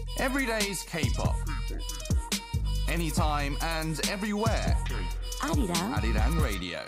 Everyday's K-pop. Anytime and everywhere. Arirang Radio.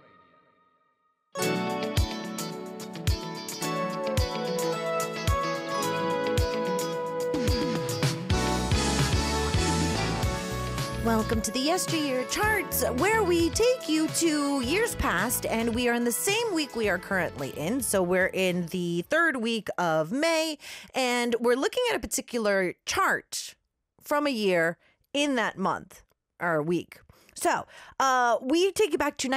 Welcome to the Yesteryear Charts, where we take you to years past, and we are in the same week we are currently in. So we're in the third week of May, and we're looking at a particular chart from a year in that month or week. So we take you back to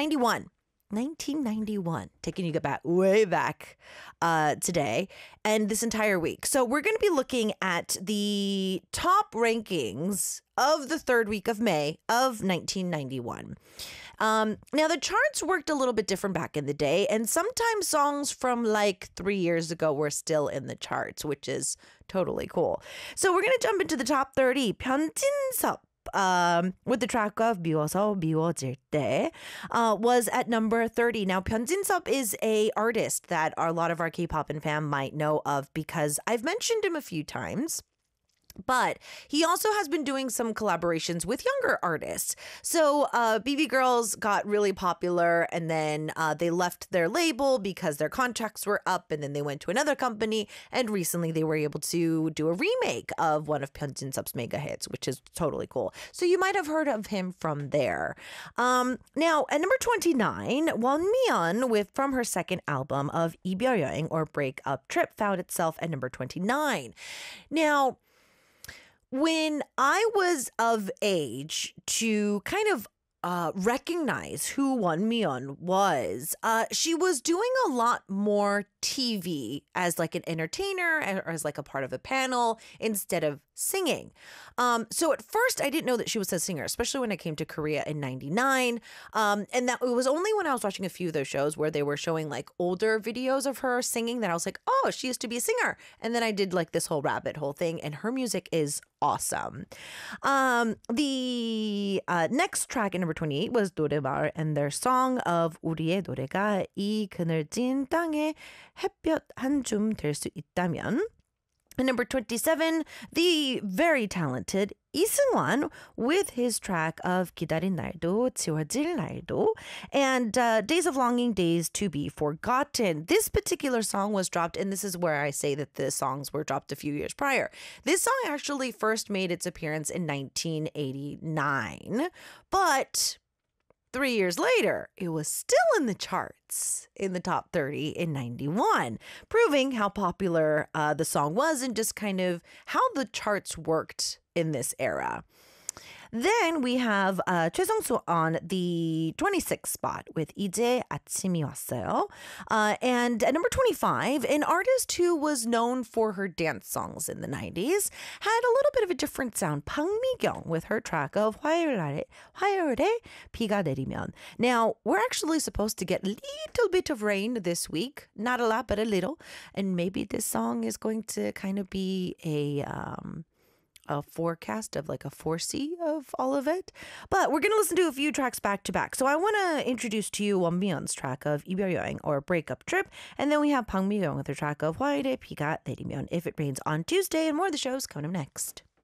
1991, taking you back way back today and this entire week. So we're going to be looking at the top rankings of the third week of May of 1991. Now, the charts worked a little bit different back in the day, and sometimes songs from like 3 years ago were still in the charts, which is totally cool. So we're going to jump into the top 30. 변진섭. With the track of 미워서 미워질 때 was at number 30. Now, 변진섭 is a artist that a lot of our K-pop and fam might know of because I've mentioned him a few times. But he also has been doing some collaborations with younger artists. So BB Girls got really popular, and then they left their label because their contracts were up, and then they went to another company. And recently they were able to do a remake of one of Pyonjinsup's mega hits, which is totally cool. So you might have heard of him from there. Now, at number 29, Wonmi-yeon from her second album of 이별 여행 or Breakup Trip found itself at number 29. Now, when I was of age to kind of recognize who Wonmi-yeon was, she was doing a lot more TV as like an entertainer or as like a part of a panel instead of singing. So at first I didn't know that she was a singer, especially when I came to Korea in 99. And that it was only when I was watching a few of those shows where they were showing like older videos of her singing that I was like, oh, she used to be a singer. And then I did like this whole rabbit hole thing, and her music is awesome. The next track at number 28 was 노래마을 and their song of 우리의 노래가 이 그늘진 땅에 햇볕 한 줌 될 수 있다면. And number 27, the very talented Lee Seung-wan with his track of 기다린 날도 지워질 날도 and Days of Longing, Days to be Forgotten. This particular song was dropped, and this is where I say that the songs were dropped a few years prior. This song actually first made its appearance in 1989, but 3 years later, it was still in the charts in the top 30 in 91, proving how popular the song was and just kind of how the charts worked in this era. Then we have Choi Sung-soo on the 26th spot with 이제 아침이 왔어요. And at number 25, an artist who was known for her dance songs in the 90s had a little bit of a different sound. Bang Mi-kyung with her track of 화요일에 비가 내리면. Now, we're actually supposed to get a little bit of rain this week. Not a lot, but a little. And maybe this song is going to kind of be a forecast of like a foresee of all of it. But we're going to listen to a few tracks back to back. So I want to introduce to you Wonmi-yeon's track of 이별 여행 or Breakup Trip. And then we have Bang Mi-kyung with her track of 화요일에 비가 내리면, If It Rains on Tuesday. And more of the shows coming up next.